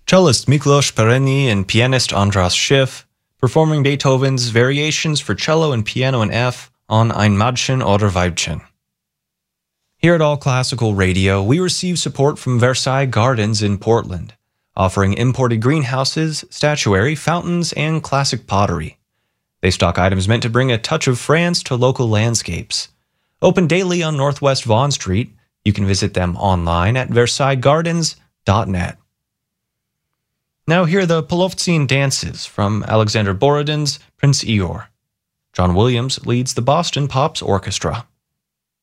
Cellist Miklos Pereni and pianist Andras Schiff performing Beethoven's Variations for Cello and Piano in F on Ein Mädchen oder Weibchen. Here at All Classical Radio, we receive support from Versailles Gardens in Portland, offering imported greenhouses, statuary, fountains, and classic pottery. They stock items meant to bring a touch of France to local landscapes. Open daily on Northwest Vaughan Street, you can visit them online at versaillesgardens.net. Now hear the Polovtsian dances from Alexander Borodin's Prince Igor. John Williams leads the Boston Pops Orchestra.